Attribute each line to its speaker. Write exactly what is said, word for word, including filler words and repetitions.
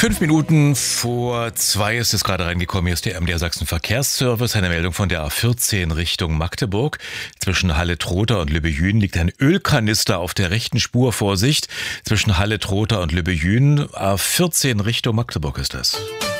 Speaker 1: Fünf Minuten vor zwei ist es gerade reingekommen. Hier ist der M D R Sachsen Verkehrsservice. Eine Meldung von der A vierzehn Richtung Magdeburg. Zwischen Halle-Trotha und Lübbejün liegt ein Ölkanister auf der rechten Spur. Vorsicht! Zwischen Halle-Trotha und Lübbejün. A vierzehn Richtung Magdeburg ist das.